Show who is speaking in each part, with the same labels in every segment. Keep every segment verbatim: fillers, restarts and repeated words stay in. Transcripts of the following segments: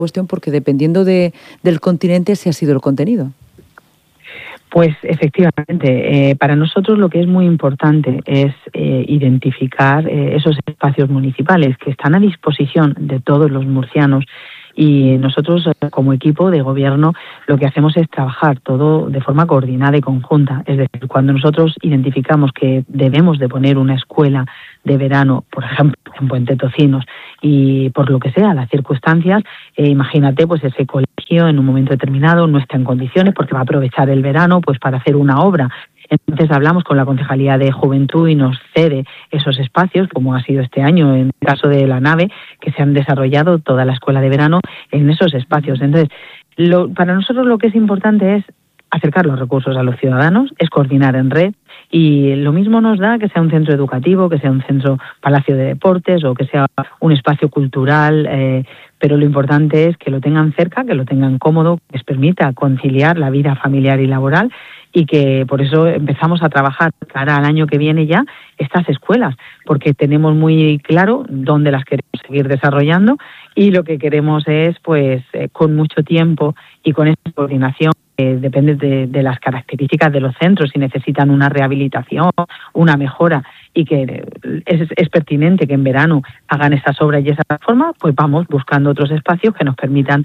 Speaker 1: cuestión porque dependiendo de, del continente ese ha sido el contenido.
Speaker 2: Pues efectivamente, eh, para nosotros lo que es muy importante es eh, identificar eh, esos espacios municipales que están a disposición de todos los murcianos. Y nosotros, como equipo de gobierno, lo que hacemos es trabajar todo de forma coordinada y conjunta. Es decir, cuando nosotros identificamos que debemos de poner una escuela de verano, por ejemplo, en Puente Tocinos, y por lo que sea, las circunstancias, eh, imagínate, pues ese colegio en un momento determinado no está en condiciones porque va a aprovechar el verano pues para hacer una obra. Entonces hablamos con la Concejalía de Juventud y nos cede esos espacios, como ha sido este año en el caso de la nave, que se han desarrollado toda la escuela de verano en esos espacios. Entonces, lo, para nosotros lo que es importante es acercar los recursos a los ciudadanos, es coordinar en red, y lo mismo nos da que sea un centro educativo, que sea un centro palacio de deportes o que sea un espacio cultural, eh, pero lo importante es que lo tengan cerca, que lo tengan cómodo, que les permita conciliar la vida familiar y laboral, y que por eso empezamos a trabajar cara al año que viene ya estas escuelas, porque tenemos muy claro dónde las queremos seguir desarrollando y lo que queremos es, pues, eh, con mucho tiempo y con esta coordinación, eh, depende de, de las características de los centros, si necesitan una rehabilitación, una mejora, y que es, es pertinente que en verano hagan esas obras y esa reforma, pues vamos buscando otros espacios que nos permitan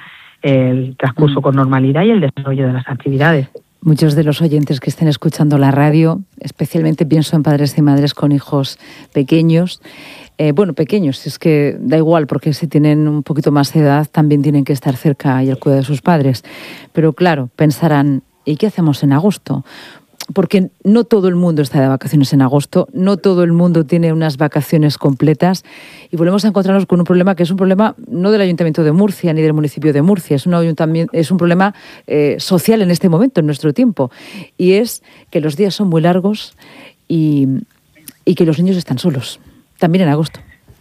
Speaker 2: el transcurso con normalidad y el desarrollo de las actividades.
Speaker 1: Muchos de los oyentes que estén escuchando la radio, especialmente pienso en padres y madres con hijos pequeños, eh, bueno, pequeños, es que da igual, porque si tienen un poquito más de edad también tienen que estar cerca y al cuidado de sus padres. Pero claro, pensarán, ¿y qué hacemos en agosto? Porque no todo el mundo está de vacaciones en agosto, no todo el mundo tiene unas vacaciones completas y volvemos a encontrarnos con un problema que es un problema no del Ayuntamiento de Murcia ni del municipio de Murcia, es un, ayuntamiento, es un problema eh, social en este momento, en nuestro tiempo, y es que los días son muy largos y, y que los niños están solos, también en agosto.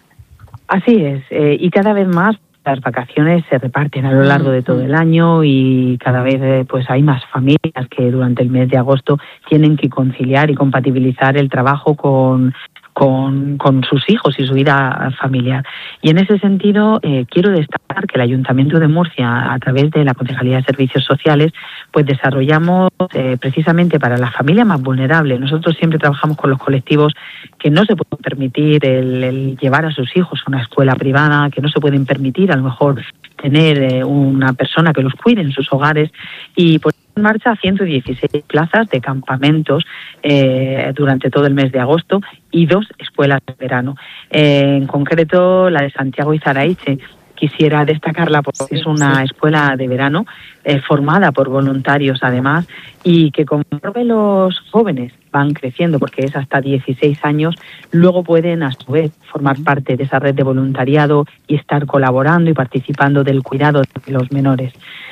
Speaker 2: Así es, eh, y cada vez más las vacaciones se reparten a lo largo de todo el año y cada vez eh, pues hay más familias que durante el mes de agosto tienen que conciliar y compatibilizar el trabajo con, con, con sus hijos y su vida familiar. Y en ese sentido eh, quiero destacar que el Ayuntamiento de Murcia, a través de la Concejalía de Servicios Sociales, pues desarrollamos eh, precisamente para las familias más vulnerables. Nosotros siempre trabajamos con los colectivos que no se pueden permitir el, el llevar a sus hijos a una escuela privada, que no se pueden permitir a lo mejor tener eh, una persona que los cuide en sus hogares, y por en marcha ciento dieciséis plazas de campamentos eh, durante todo el mes de agosto y dos escuelas de verano. Eh, en concreto, la de Santiago y Zaraiche, quisiera destacarla porque es una escuela de verano eh, formada por voluntarios además, y que conforme los jóvenes van creciendo, porque es hasta dieciséis años, luego pueden a su vez formar parte de esa red de voluntariado y estar colaborando y participando del cuidado de los menores.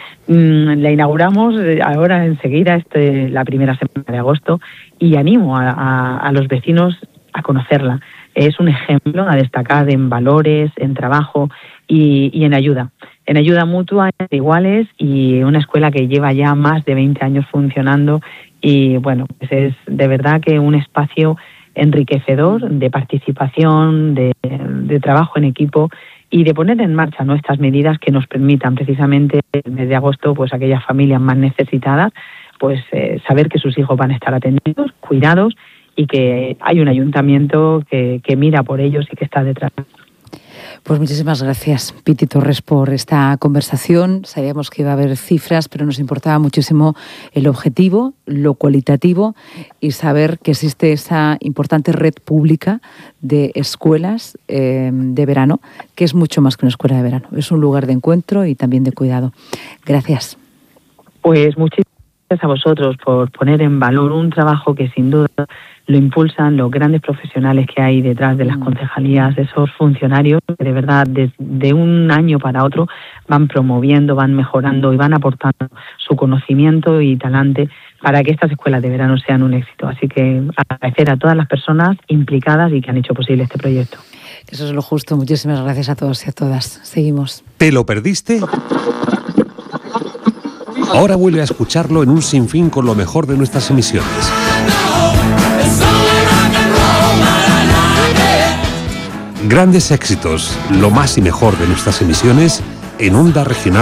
Speaker 2: Mm, la inauguramos ahora enseguida, este, la primera semana de agosto, y animo a, a, a los vecinos a conocerla. Es un ejemplo a destacar en valores, en trabajo y, y en ayuda. En ayuda mutua, entre iguales, y una escuela que lleva ya más de veinte años funcionando, y bueno, pues es de verdad que un espacio enriquecedor de participación, de, de trabajo en equipo y de poner en marcha nuestras medidas que nos permitan precisamente el mes de agosto, pues aquellas familias más necesitadas, pues eh, saber que sus hijos van a estar atendidos, cuidados, y que hay un ayuntamiento que, que mira por ellos y que está detrás.
Speaker 1: Pues muchísimas gracias, Piti Torres, por esta conversación. Sabíamos que iba a haber cifras, pero nos importaba muchísimo el objetivo, lo cualitativo, y saber que existe esa importante red pública de escuelas eh, de verano, que es mucho más que una escuela de verano. Es un lugar de encuentro y también de cuidado. Gracias.
Speaker 2: Pues muchísimas gracias a vosotros por poner en valor un trabajo que sin duda lo impulsan los grandes profesionales que hay detrás de las concejalías, esos funcionarios que de verdad desde un año para otro van promoviendo, van mejorando y van aportando su conocimiento y talante para que estas escuelas de verano sean un éxito. Así que agradecer a todas las personas implicadas y que han hecho posible este proyecto.
Speaker 1: Eso es lo justo. Muchísimas gracias a todos y a todas. Seguimos.
Speaker 3: ¿Te lo perdiste? Ahora vuelve a escucharlo en un sinfín con lo mejor de nuestras emisiones. Grandes éxitos, lo más y mejor de nuestras emisiones en Onda Regional.